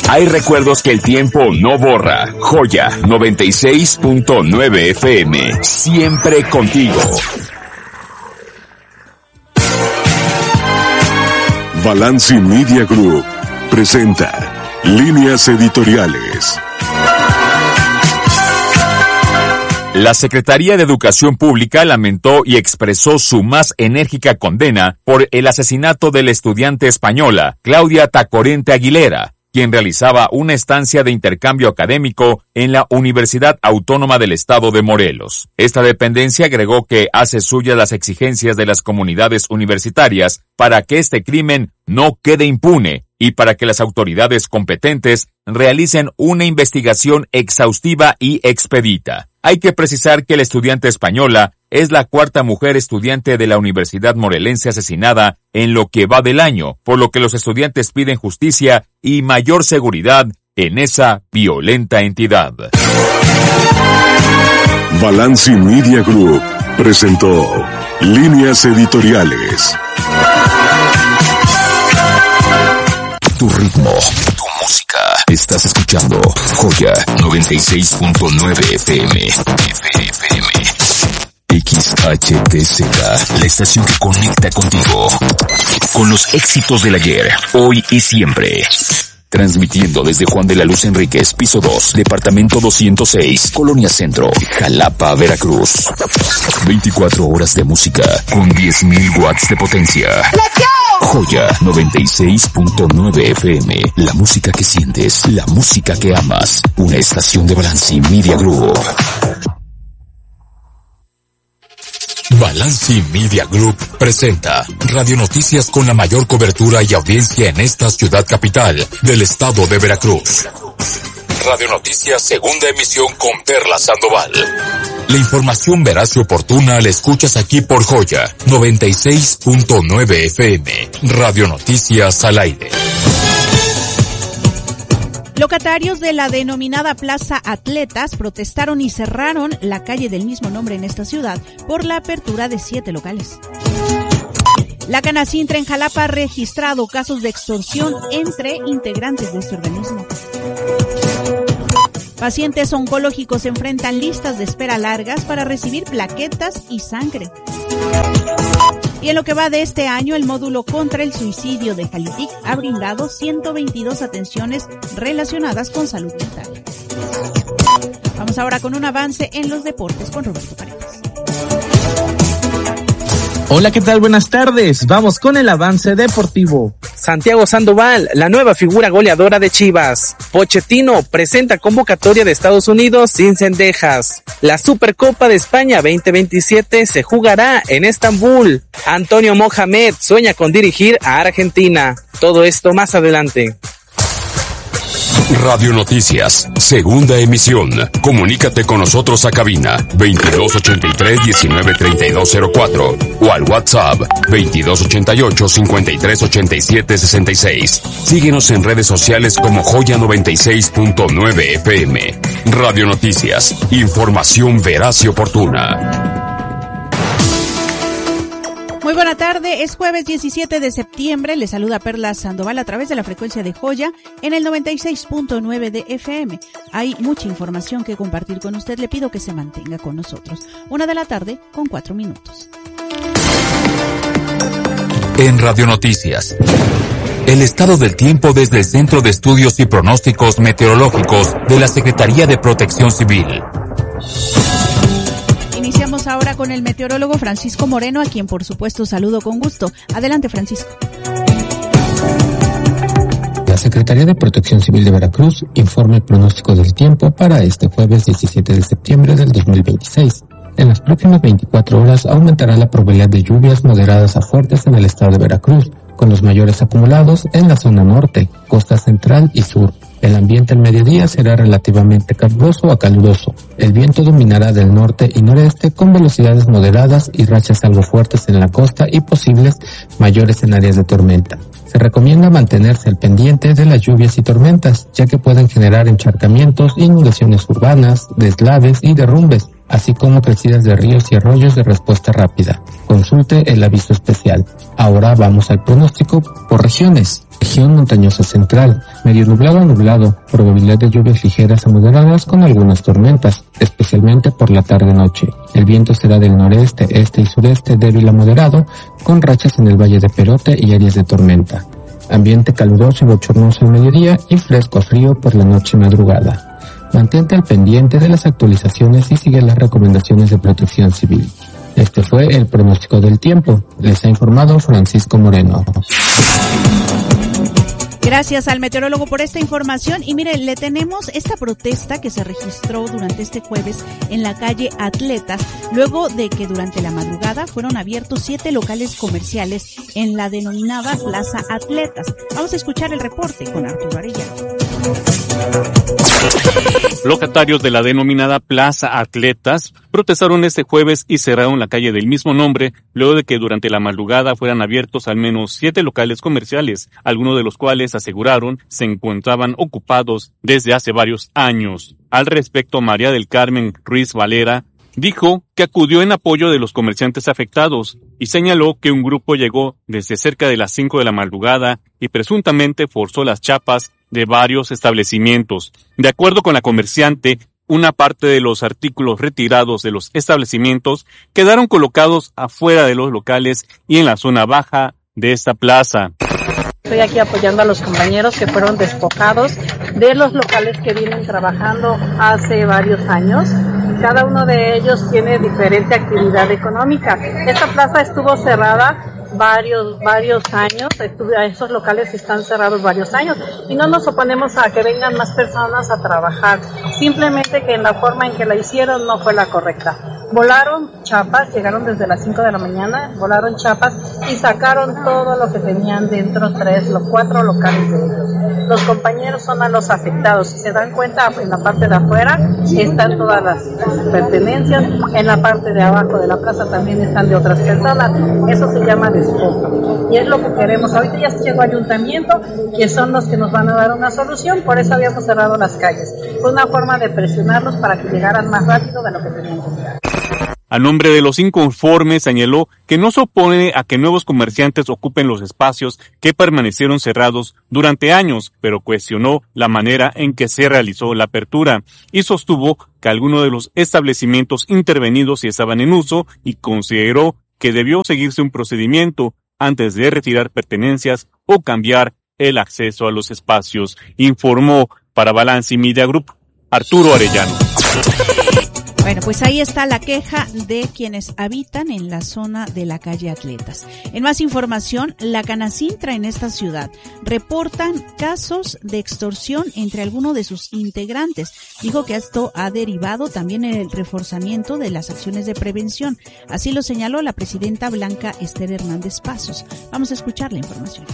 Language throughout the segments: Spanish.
Hay recuerdos que el tiempo no borra. Joya 96.9 FM. Siempre contigo. Balanci Media Group presenta Líneas Editoriales. La Secretaría de Educación Pública lamentó y expresó su más enérgica condena por el asesinato de la estudiante española Claudia Tacorente Aguilera, quien realizaba una estancia de intercambio académico en la Universidad Autónoma del Estado de Morelos. Esta dependencia agregó que hace suyas las exigencias de las comunidades universitarias para que este crimen no quede impune y para que las autoridades competentes realicen una investigación exhaustiva y expedita. Hay que precisar que la estudiante española es la cuarta mujer estudiante de la Universidad Morelense asesinada en lo que va del año, por lo que los estudiantes piden justicia y mayor seguridad en esa violenta entidad. Balanci Media Group presentó Líneas Editoriales. Tu ritmo, tu música. Estás escuchando Joya 96.9 FM. XHTZ, la estación que conecta contigo. Con los éxitos del ayer, hoy y siempre. Transmitiendo desde Juan de la Luz Enríquez, piso 2, departamento 206, Colonia Centro, Jalapa, Veracruz. 24 horas de música con 10.000 watts de potencia. Joya 96.9 FM, la música que sientes, la música que amas. Una estación de Balanci Media Group. Balanci Media Group presenta Radio Noticias con la mayor cobertura y audiencia en esta ciudad capital del estado de Veracruz. Radio Noticias, segunda emisión con Perla Sandoval. La información veraz y oportuna la escuchas aquí por Joya 96.9 FM. Radio Noticias al aire. Locatarios de la denominada Plaza Atletas protestaron y cerraron la calle del mismo nombre en esta ciudad por la apertura de 7 locales. La Canacintra en Jalapa ha registrado casos de extorsión entre integrantes de este organismo. Pacientes oncológicos enfrentan listas de espera largas para recibir plaquetas y sangre. Y en lo que va de este año, el módulo contra el suicidio de Jalitic ha brindado 122 atenciones relacionadas con salud mental. Vamos ahora con un avance en los deportes con Roberto Paredes. Hola, ¿qué tal? Buenas tardes. Vamos con el avance deportivo. Santiago Sandoval, la nueva figura goleadora de Chivas. Pochettino presenta convocatoria de Estados Unidos sin cendejas. La Supercopa de España 2027 se jugará en Estambul. Antonio Mohamed sueña con dirigir a Argentina. Todo esto más adelante. Radio Noticias, segunda emisión. Comunícate con nosotros a cabina 2283-193204 o al WhatsApp 2288-538766. Síguenos en redes sociales como Joya 96.9 FM. Radio Noticias, información veraz y oportuna. Muy buena tarde, es jueves 17 de septiembre, le saluda Perla Sandoval a través de la frecuencia de Joya en el 96.9 de FM. Hay mucha información que compartir con usted, le pido que se mantenga con nosotros. 1 de la tarde con 4 minutos. En Radio Noticias, el estado del tiempo desde el Centro de Estudios y Pronósticos Meteorológicos de la Secretaría de Protección Civil. Iniciamos ahora con el meteorólogo Francisco Moreno, a quien por supuesto saludo con gusto. Adelante, Francisco. La Secretaría de Protección Civil de Veracruz informa el pronóstico del tiempo para este jueves 17 de septiembre del 2026. En las próximas 24 horas aumentará la probabilidad de lluvias moderadas a fuertes en el estado de Veracruz, con los mayores acumulados en la zona norte, costa central y sur. El ambiente al mediodía será relativamente caluroso a caluroso. El viento dominará del norte y noreste con velocidades moderadas y rachas algo fuertes en la costa y posibles mayores en áreas de tormenta. Se recomienda mantenerse al pendiente de las lluvias y tormentas, ya que pueden generar encharcamientos, inundaciones urbanas, deslaves y derrumbes, así como crecidas de ríos y arroyos de respuesta rápida. Consulte el aviso especial. Ahora vamos al pronóstico por regiones. Región montañosa central, medio nublado a nublado, probabilidad de lluvias ligeras a moderadas con algunas tormentas, especialmente por la tarde-noche. El viento será del noreste, este y sureste débil a moderado, con rachas en el valle de Perote y áreas de tormenta. Ambiente caluroso y bochornoso al mediodía y fresco a frío por la noche y madrugada. Mantente al pendiente de las actualizaciones y sigue las recomendaciones de Protección Civil. Este fue el pronóstico del tiempo. Les ha informado Francisco Moreno. Gracias al meteorólogo por esta información. Y mire, le tenemos esta protesta que se registró durante este jueves en la calle Atletas, luego de que durante la madrugada fueron abiertos 7 locales comerciales en la denominada Plaza Atletas. Vamos a escuchar el reporte con Arturo Arellano. Locatarios de la denominada Plaza Atletas protestaron este jueves y cerraron la calle del mismo nombre luego de que durante la madrugada fueran abiertos al menos 7 locales comerciales, algunos de los cuales aseguraron se encontraban ocupados desde hace varios años. Al respecto, María del Carmen Ruiz Valera dijo que acudió en apoyo de los comerciantes afectados y señaló que un grupo llegó desde cerca de las 5 de la madrugada y presuntamente forzó las chapas de varios establecimientos. De acuerdo con la comerciante, una parte de los artículos retirados de los establecimientos quedaron colocados afuera de los locales y en la zona baja de esta plaza. Estoy aquí apoyando a los compañeros que fueron despojados de los locales que vienen trabajando hace varios años. Cada uno de ellos tiene diferente actividad económica. Esta plaza estuvo cerrada varios años, esos locales están cerrados varios años y no nos oponemos a que vengan más personas a trabajar, simplemente que en la forma en que la hicieron no fue la correcta. Volaron chapas, llegaron desde las 5 de la mañana, volaron chapas y sacaron todo lo que tenían dentro, 4 locales de ellos. Los compañeros son a los afectados, si se dan cuenta en la parte de afuera están todas las pertenencias, en la parte de abajo de la plaza también están de otras personas, eso se llama despojo y es lo que queremos. Ahorita ya se llegó al ayuntamiento que son los que nos van a dar una solución, por eso habíamos cerrado las calles, fue una forma de presionarlos para que llegaran más rápido de lo que tenían que llegar. A nombre de los inconformes señaló que no se opone a que nuevos comerciantes ocupen los espacios que permanecieron cerrados durante años, pero cuestionó la manera en que se realizó la apertura y sostuvo que algunos de los establecimientos intervenidos sí estaban en uso y consideró que debió seguirse un procedimiento antes de retirar pertenencias o cambiar el acceso a los espacios, informó para Balance Media Group Arturo Arellano. Bueno, pues ahí está la queja de quienes habitan en la zona de la calle Atletas. En más información, la Canacintra en esta ciudad reportan casos de extorsión entre algunos de sus integrantes. Dijo que esto ha derivado también en el reforzamiento de las acciones de prevención. Así lo señaló la presidenta Blanca Esther Hernández Pasos. Vamos a escuchar la información.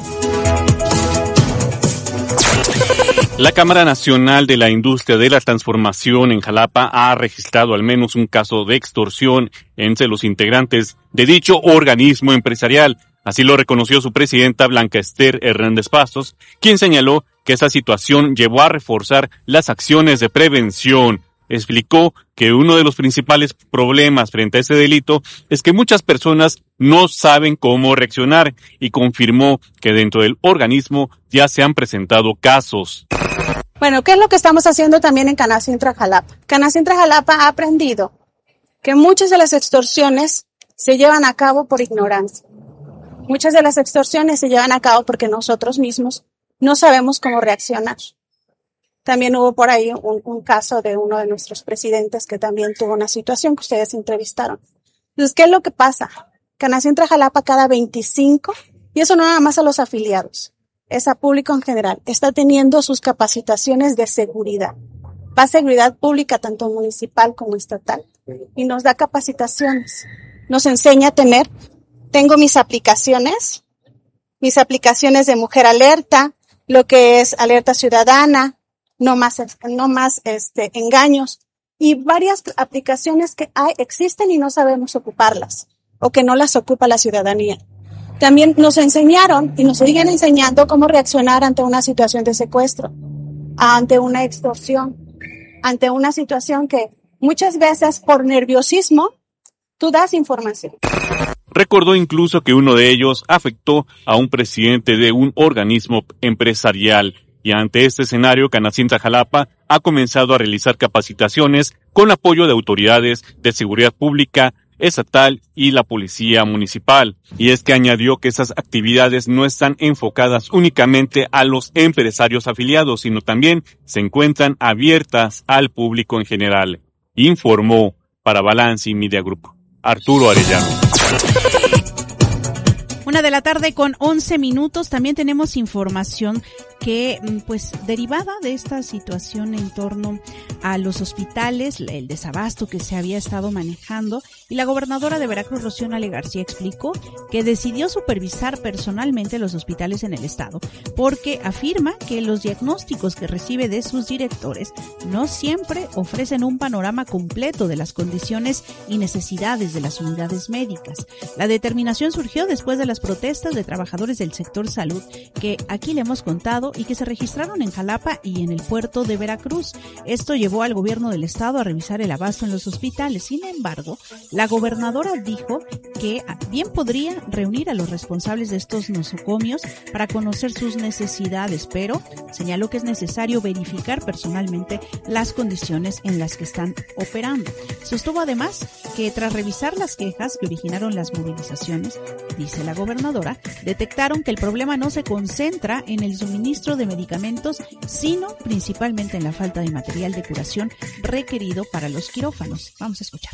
La Cámara Nacional de la Industria de la Transformación en Jalapa ha registrado al menos un caso de extorsión entre los integrantes de dicho organismo empresarial. Así lo reconoció su presidenta Blanca Esther Hernández Pasos, quien señaló que esa situación llevó a reforzar las acciones de prevención. Explicó que uno de los principales problemas frente a ese delito es que muchas personas no saben cómo reaccionar y confirmó que dentro del organismo ya se han presentado casos. Bueno, ¿qué es lo que estamos haciendo también en Canacintra Jalapa? Canacintra Jalapa ha aprendido que muchas de las extorsiones se llevan a cabo por ignorancia. Muchas de las extorsiones se llevan a cabo porque nosotros mismos no sabemos cómo reaccionar. También hubo por ahí un caso de uno de nuestros presidentes que también tuvo una situación que ustedes entrevistaron. Entonces, ¿qué es lo que pasa? Canacintra Jalapa cada 25, y eso no nada más a los afiliados, es a público en general, está teniendo sus capacitaciones de seguridad. Va a seguridad pública, tanto municipal como estatal, y nos da capacitaciones. Nos enseña a tengo mis aplicaciones de Mujer Alerta, lo que es Alerta Ciudadana, no más engaños, y varias aplicaciones que existen y no sabemos ocuparlas, o que no las ocupa la ciudadanía. También nos enseñaron y nos siguen enseñando cómo reaccionar ante una situación de secuestro, ante una extorsión, ante una situación que muchas veces por nerviosismo tú das información. Recordó incluso que uno de ellos afectó a un presidente de un organismo empresarial. Y ante este escenario, Canacintra Jalapa ha comenzado a realizar capacitaciones con apoyo de autoridades de seguridad pública, estatal y la policía municipal. Y es que añadió que esas actividades no están enfocadas únicamente a los empresarios afiliados, sino también se encuentran abiertas al público en general. Informó para Balance Media Group Arturo Arellano. 1:00 con 11 minutos. También tenemos información que, pues, derivada de esta situación en torno a los hospitales, el desabasto que se había estado manejando, y la gobernadora de Veracruz, Rocío Nale García, explicó que decidió supervisar personalmente los hospitales en el estado, porque afirma que los diagnósticos que recibe de sus directores no siempre ofrecen un panorama completo de las condiciones y necesidades de las unidades médicas. La determinación surgió después de las protestas de trabajadores del sector salud que aquí le hemos contado y que se registraron en Jalapa y en el puerto de Veracruz. Esto llevó al gobierno del estado a revisar el abasto en los hospitales. Sin embargo, la gobernadora dijo que bien podría reunir a los responsables de estos nosocomios para conocer sus necesidades, pero señaló que es necesario verificar personalmente las condiciones en las que están operando. Sostuvo además que tras revisar las quejas que originaron las movilizaciones, dice la gobernadora, detectaron que el problema no se concentra en el suministro de medicamentos, sino principalmente en la falta de material de curación requerido para los quirófanos. Vamos a escuchar.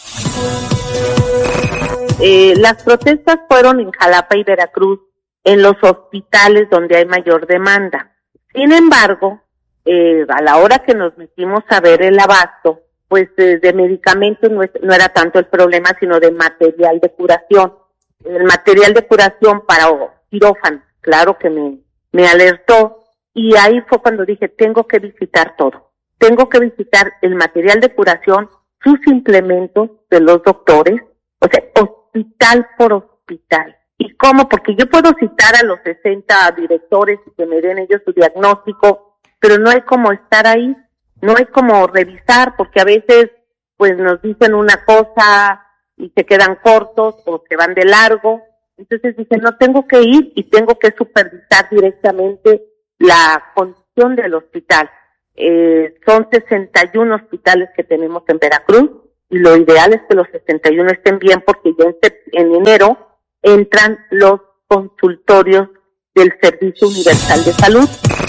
Las protestas fueron en Jalapa y Veracruz, en los hospitales donde hay mayor demanda. Sin embargo, a la hora que nos metimos a ver el abasto, pues de medicamentos no era tanto el problema, sino de material de curación. El material de curación para quirófano, claro que me alertó, y ahí fue cuando dije, tengo que visitar todo. Tengo que visitar el material de curación, sus implementos de los doctores, o sea, hospital por hospital. ¿Y cómo? Porque yo puedo citar a los 60 directores y que me den ellos su diagnóstico, pero no hay como estar ahí, no hay como revisar, porque a veces pues nos dicen una cosa y se quedan cortos o se van de largo. Entonces dije, no, tengo que ir y tengo que supervisar directamente la condición del hospital. Son 61 hospitales que tenemos en Veracruz y lo ideal es que los 61 estén bien, porque ya en enero entran los consultorios del Servicio Universal de Salud.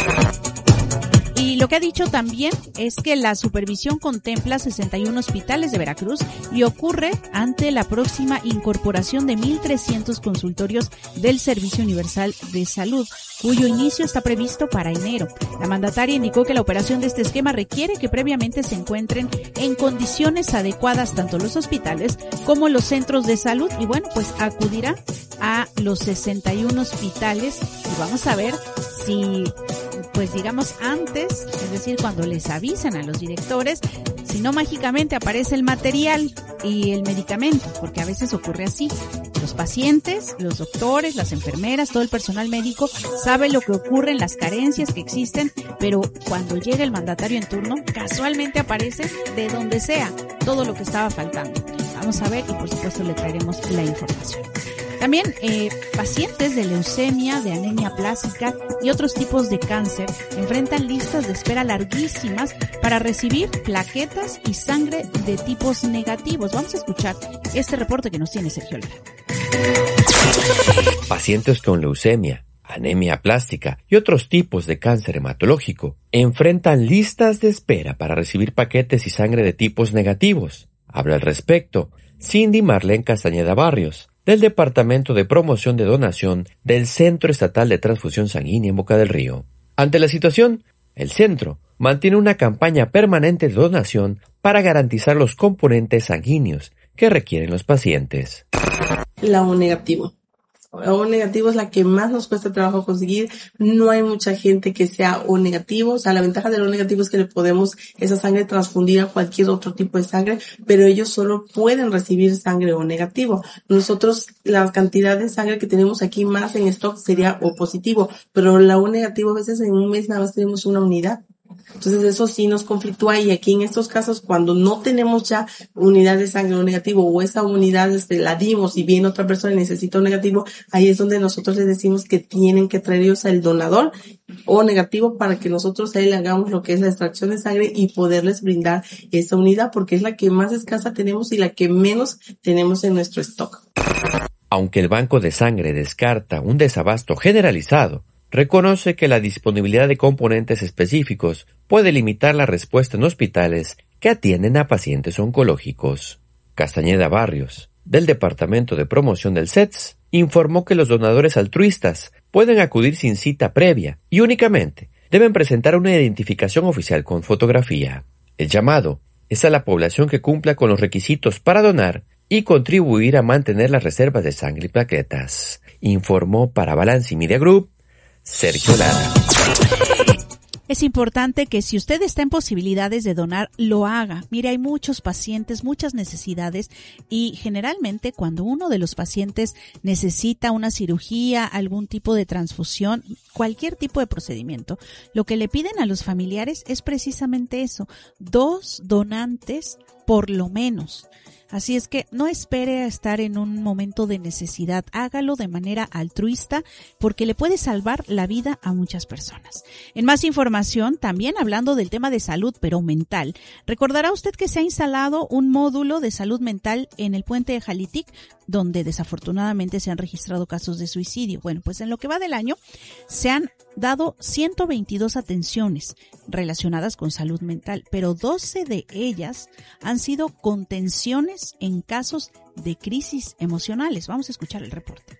Y lo que ha dicho también es que la supervisión contempla 61 hospitales de Veracruz y ocurre ante la próxima incorporación de 1,300 consultorios del Servicio Universal de Salud, cuyo inicio está previsto para enero. La mandataria indicó que la operación de este esquema requiere que previamente se encuentren en condiciones adecuadas tanto los hospitales como los centros de salud, y bueno, pues acudirá a los 61 hospitales y vamos a ver si, pues digamos antes, es decir, cuando les avisen a los directores, si no mágicamente aparece el material y el medicamento, porque a veces ocurre así. Los pacientes, los doctores, las enfermeras, todo el personal médico sabe lo que ocurre, las carencias que existen, pero cuando llega el mandatario en turno, casualmente aparece de donde sea todo lo que estaba faltando. Vamos a ver y por supuesto le traeremos la información. También pacientes de leucemia, de anemia plástica y otros tipos de cáncer enfrentan listas de espera larguísimas para recibir plaquetas y sangre de tipos negativos. Vamos a escuchar este reporte que nos tiene Sergio Lara. Pacientes con leucemia, anemia plástica y otros tipos de cáncer hematológico enfrentan listas de espera para recibir paquetes y sangre de tipos negativos. Habla al respecto Cindy Marlene Castañeda Barrios, del Departamento de Promoción de Donación del Centro Estatal de Transfusión Sanguínea en Boca del Río. Ante la situación, el centro mantiene una campaña permanente de donación para garantizar los componentes sanguíneos que requieren los pacientes. La O negativo. La O negativo es la que más nos cuesta trabajo conseguir. No hay mucha gente que sea O negativo. O sea, la ventaja del O negativo es que le podemos esa sangre transfundir a cualquier otro tipo de sangre, pero ellos solo pueden recibir sangre O negativo. Nosotros, la cantidad de sangre que tenemos aquí más en stock sería O positivo, pero la O negativo a veces en un mes nada más tenemos una unidad. Entonces eso sí nos conflictúa, y aquí en estos casos cuando no tenemos ya unidad de sangre O negativo, o esa unidad la dimos y viene otra persona y necesita O negativo, ahí es donde nosotros les decimos que tienen que traer ellos al donador O negativo para que nosotros ahí le hagamos lo que es la extracción de sangre y poderles brindar esa unidad, porque es la que más escasa tenemos y la que menos tenemos en nuestro stock. Aunque el banco de sangre descarta un desabasto generalizado, reconoce que la disponibilidad de componentes específicos puede limitar la respuesta en hospitales que atienden a pacientes oncológicos. Castañeda Barrios, del Departamento de Promoción del CETS, informó que los donadores altruistas pueden acudir sin cita previa y únicamente deben presentar una identificación oficial con fotografía. El llamado es a la población que cumpla con los requisitos para donar y contribuir a mantener las reservas de sangre y plaquetas, informó para Balance Media Group Sergio Lara. Es importante que si usted está en posibilidades de donar, lo haga. Mire, hay muchos pacientes, muchas necesidades, y generalmente cuando uno de los pacientes necesita una cirugía, algún tipo de transfusión, cualquier tipo de procedimiento, lo que le piden a los familiares es precisamente eso, 2 donantes por lo menos. Así es que no espere a estar en un momento de necesidad, hágalo de manera altruista porque le puede salvar la vida a muchas personas. En más información, también hablando del tema de salud, pero mental, recordará usted que se ha instalado un módulo de salud mental en el puente de Jalitic, donde desafortunadamente se han registrado casos de suicidio. Bueno, pues en lo que va del año se han dado 122 atenciones relacionadas con salud mental, pero 12 de ellas han sido contenciones en casos de crisis emocionales. Vamos a escuchar el reporte.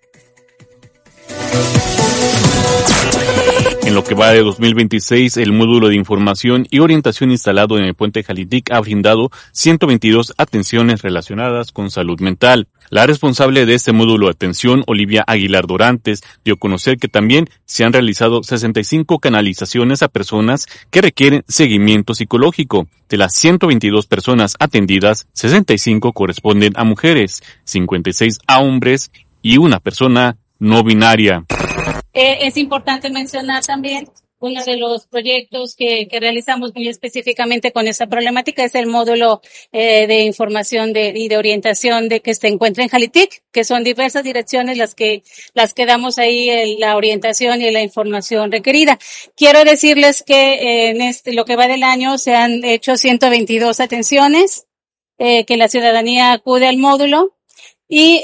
En lo que va de 2026, el módulo de información y orientación instalado en el puente Jalitic ha brindado 122 atenciones relacionadas con salud mental. La responsable de este módulo de atención, Olivia Aguilar Dorantes, dio a conocer que también se han realizado 65 canalizaciones a personas que requieren seguimiento psicológico. De las 122 personas atendidas, 65 corresponden a mujeres, 56 a hombres y una persona no binaria. Es importante mencionar también uno de los proyectos que realizamos muy específicamente con esta problemática es el módulo de información y de orientación que se encuentra en Jalitic, que son diversas direcciones las que damos ahí la orientación y la información requerida. Quiero decirles que en lo que va del año se han hecho 122 atenciones, que la ciudadanía acude al módulo. Y,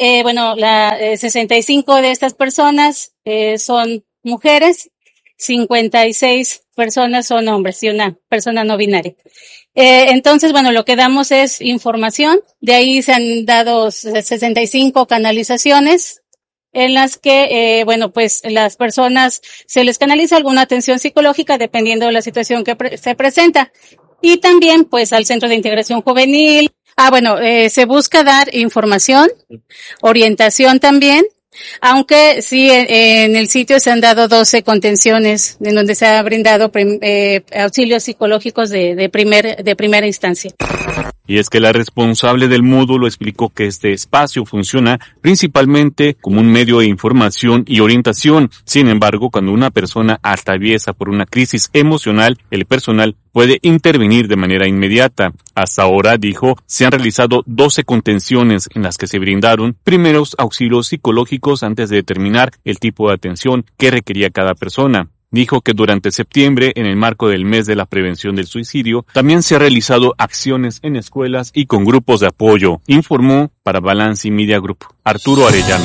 65 de estas personas, son mujeres, 56 personas son hombres y una persona no binaria. Entonces, lo que damos es información. De ahí se han dado 65 canalizaciones en las que, las personas se les canaliza alguna atención psicológica dependiendo de la situación que se presenta. Y también, al Centro de Integración Juvenil. Se busca dar información, orientación también, aunque sí en el sitio se han dado 12 contenciones en donde se ha brindado auxilios psicológicos de primera instancia. Y es que la responsable del módulo explicó que este espacio funciona principalmente como un medio de información y orientación. Sin embargo, cuando una persona atraviesa por una crisis emocional, el personal puede intervenir de manera inmediata. Hasta ahora, dijo, se han realizado 12 contenciones en las que se brindaron primeros auxilios psicológicos antes de determinar el tipo de atención que requería cada persona. Dijo que durante septiembre, en el marco del mes de la prevención del suicidio, también se han realizado acciones en escuelas y con grupos de apoyo, informó para Balance Media Group Arturo Arellano.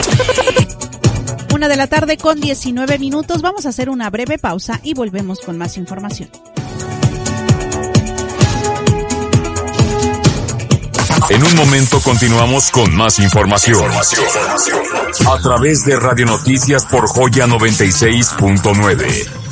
1:19 p.m. Vamos a hacer una breve pausa y volvemos con más información. En un momento continuamos con más información. A través de Radio Noticias por Joya 96.9.